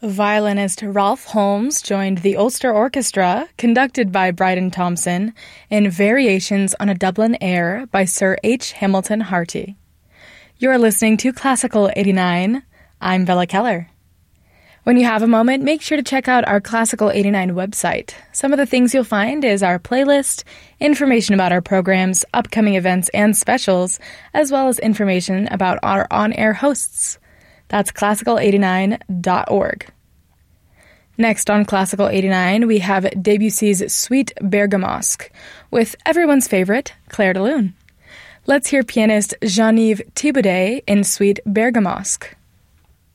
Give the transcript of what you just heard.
Violinist Ralph Holmes joined the Ulster Orchestra, conducted by Bryden Thompson, in Variations on a Dublin Air by Sir H. Hamilton Harty. You're listening to Classical 89. I'm Bella Keller. When you have a moment, make sure to check out our Classical 89 website. Some of the things you'll find is our playlist, information about our programs, upcoming events and specials, as well as information about our on-air hosts. That's classical89.org. Next on Classical 89, we have Debussy's Suite Bergamasque, with everyone's favorite, Clair de Lune. Let's hear pianist Jean-Yves Thibaudet in Suite Bergamasque.